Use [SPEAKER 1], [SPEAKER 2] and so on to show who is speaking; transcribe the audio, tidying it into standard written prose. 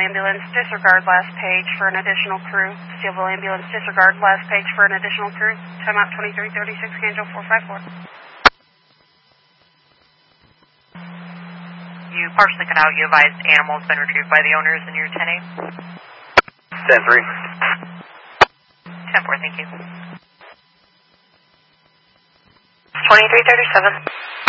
[SPEAKER 1] ambulance, disregard last page for an additional crew. Steelville ambulance, disregard last page for an additional crew. Time out 2336, Angel 454.
[SPEAKER 2] You partially cut out. You advised animals been retrieved by the owners in your 10-8.
[SPEAKER 3] 10-3.
[SPEAKER 2] 10-4, thank you.
[SPEAKER 4] 2337.